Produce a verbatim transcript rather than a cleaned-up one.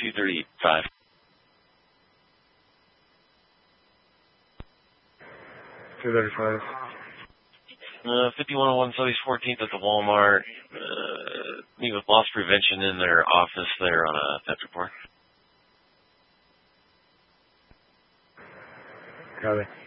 two thirty-five. two thirty-five. Uh, fifty-one oh one Southeast fourteenth at the Walmart. Uh, meet with loss prevention in their office there on a theft report. Copy.